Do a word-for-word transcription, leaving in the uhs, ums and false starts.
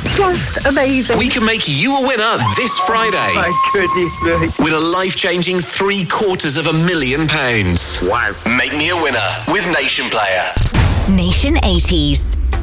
Just amazing. We can make you a winner this Friday. My goodness me. Win a life-changing three quarters of a million pounds. Wow. Make me a winner with Nation Player. Nation eighties.